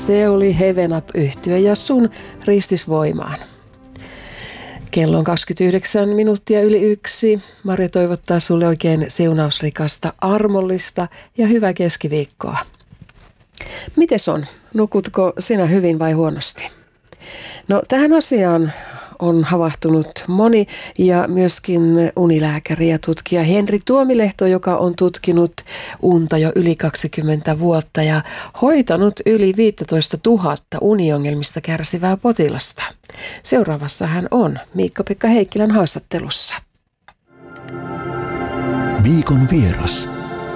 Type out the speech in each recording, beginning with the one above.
Se oli Heaven Up -yhtye ja sun ristisvoimaan. Kello on 29 minuuttia yli 1. Marja toivottaa sulle oikein siunausrikasta, armollista ja hyvää keskiviikkoa. Mites on? Nukutko sinä hyvin vai huonosti? No, tähän asiaan on havahtunut moni ja myöskin unilääkäri ja tutkija Henri Tuomilehto, joka on tutkinut unta jo yli 20 vuotta ja hoitanut yli 15 000 uniongelmista kärsivää potilasta. Seuraavassa hän on Miikka-Pekka Heikkilän haastattelussa. Viikon vieras.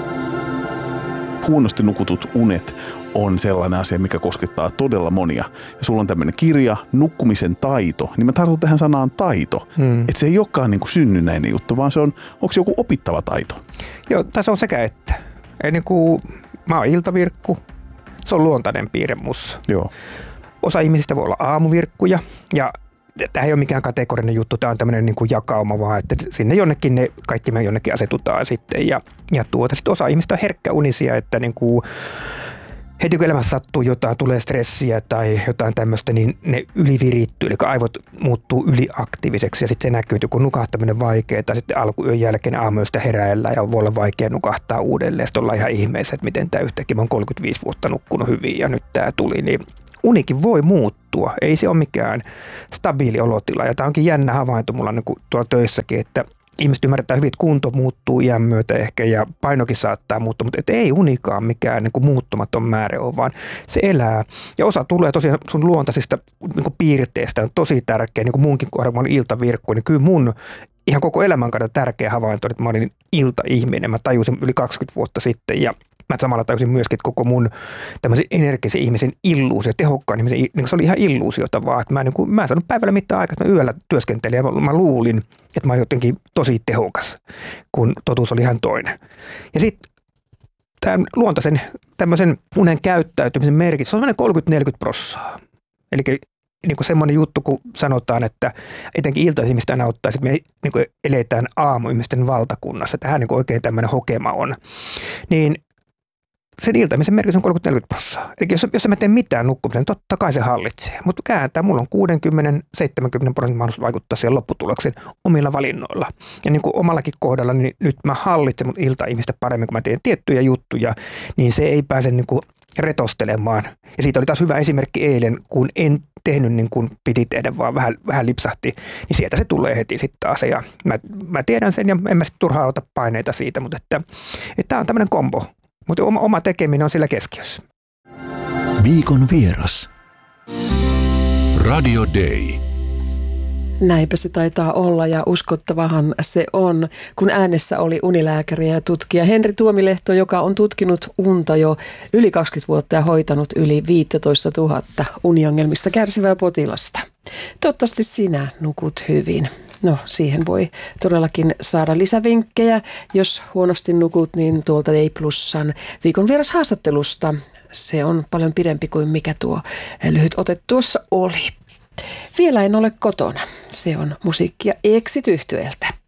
Huonosti nukutut unet on sellainen asia, mikä koskettaa todella monia. Ja sulla on tämmöinen kirja, Nukkumisen taito, niin mä tartun tähän sanaan taito. Että se ei olekaan niin kuin synnynnäinen juttu, vaan se on, onko se joku opittava taito? Joo, tässä on sekä että. Eli niin kuin, mä oon iltavirkku, se on luontainen piirre mussa. Joo. Osa ihmisistä voi olla aamuvirkkuja ja tämä ei ole mikään kategorinen juttu, tämä on tämmöinen niin kuin jakauma vaan, että sinne jonnekin kaikki me jonnekin asetutaan sitten ja sitten osa ihmistä on herkkäunisia, että niin kuin heti kun elämässä sattuu jotain, tulee stressiä tai jotain tämmöistä, niin ne ylivirittyy, eli aivot muuttuu yliaktiiviseksi ja sitten se näkyy, että kun nukahtaminen vaikeaa, tai sitten alkuyön jälkeen aamuyöstä heräillään ja voi olla vaikea nukahtaa uudelleen. Sitten ollaan ihan ihmeessä, että miten tämä yhtäkkiä, mä oon 35 vuotta nukkunut hyvin ja nyt tämä tuli, niin unikin voi muuttua. Ei se ole mikään stabiili olotila ja tämä onkin jännä havainto mulla niin kuin tuolla töissäkin, että ihmiset ymmärtää hyvin, että kunto muuttuu iän myötä ehkä ja painokin saattaa muuttua, mutta ei unikaan mikään niin kuin muuttumaton määrä ole, vaan se elää. Ja osa tulee tosiaan sun luontaisista niin kuin piirteistä, on tosi tärkeä, niin kuin munkin kohdalla, kun mä olin iltavirkku, niin kyllä mun ihan koko elämän kannalta tärkeä havainto, että mä olin iltaihminen. Mä tajusin yli 20 vuotta sitten ja mä samalla tajusin myöskin, että koko mun tämmöisen energisen ihmisen illuusio, tehokkaan ihmisen, niin se oli ihan illuusiota vaan, että mä en saanut päivällä mitään aikaa, että mä yöllä työskentelin ja mä luulin, että mä oon jotenkin tosi tehokas, kun totuus oli ihan toinen. Ja sitten tämän luontaisen tämmöisen unen käyttäytymisen merkitys, se on semmoinen 30-40%. Eli niin kuin semmoinen juttu, kun sanotaan, että etenkin iltaisimista auttaa, että me niin kuin eletään aamuihmisten valtakunnassa. Tähän niin kuin oikein tämmöinen hokema on. Niin sen iltaimisen merkitys on 30-40%. Eli jos mä teen mitään nukkumisen, totta kai se hallitsee. Mutta kääntää, mulla on 60-70% mahdollisuus vaikuttaa siihen lopputulokseen omilla valinnoilla. Ja niin kuin omallakin kohdalla, niin nyt mä hallitsen mun iltaihmistä paremmin, kun mä teen tiettyjä juttuja, niin se ei pääse niin kuin retostelemaan. Ja siitä oli taas hyvä esimerkki eilen, kun en tehnyt niin kuin piti tehdä, vaan vähän lipsahti, niin sieltä se tulee heti sitten taas. Ja mä tiedän sen ja en mä sitten turhaan ota paineita siitä, mutta että tämä on tämmöinen kombo. Mutta oma tekeminen on sillä keskiössä. Viikon vieras. Radio Day. Näinpä se taitaa olla ja uskottavahan se on, kun äänessä oli unilääkäri ja tutkija Henri Tuomilehto, joka on tutkinut unta jo yli 20 vuotta ja hoitanut yli 15 000 uniongelmista kärsivää potilasta. Toivottavasti sinä nukut hyvin. No, siihen voi todellakin saada lisävinkkejä. Jos huonosti nukut, niin tuolta Day Plusan viikon vieras haastattelusta. Se on paljon pidempi kuin mikä tuo lyhyt ote tuossa oli. Vielä en ole kotona. Se on musiikkia Exit-yhtyeeltä.